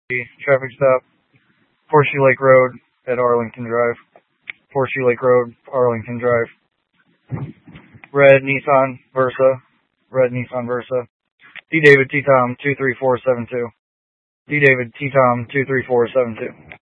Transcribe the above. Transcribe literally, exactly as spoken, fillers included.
Traffic stop, Horseshoe Lake Road at Arlington Drive. Horseshoe Lake Road, Arlington Drive. Red Nissan Versa. Red Nissan Versa. D David T Tom two three four seven two. D David T Tom two three four seven two.